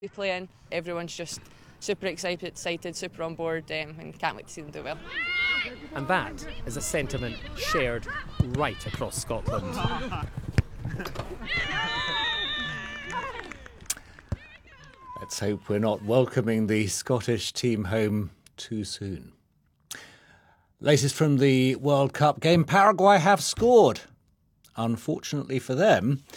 We play in, everyone's just super excited, super on board, and can't wait to see them do well. And that is a sentiment shared right across Scotland. Let's hope we're not welcoming the Scottish team home too soon. Latest from the World Cup game, Paraguay have scored. Unfortunately for them,